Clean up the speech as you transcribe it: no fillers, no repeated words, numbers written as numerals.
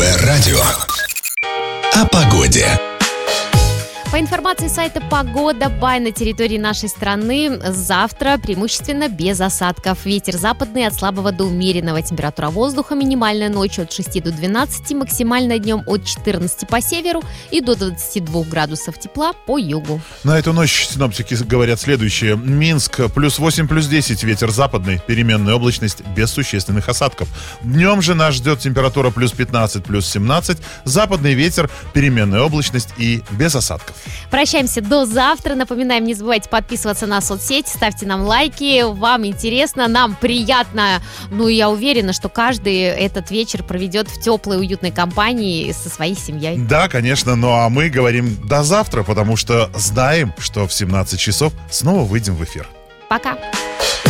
Первое радио о погоде. По информации сайта «Погода Бай», на территории нашей страны завтра преимущественно без осадков. Ветер западный от слабого до умеренного. Температура воздуха минимальная ночью от 6 до 12, максимальная днем от 14 по северу и до 22 градусов тепла по югу. На эту ночь синоптики говорят следующее. Минск плюс 8, плюс 10, ветер западный, переменная облачность без существенных осадков. Днем же нас ждет температура плюс 15, плюс 17, западный ветер, переменная облачность и без осадков. Прощаемся до завтра. Напоминаем, не забывайте подписываться на соцсети, ставьте нам лайки. Вам интересно, нам приятно. Ну и я уверена, что каждый этот вечер проведет в теплой, уютной компании со своей семьей. Да, конечно, ну а мы говорим до завтра, потому что знаем, что в 17 часов снова выйдем в эфир. Пока.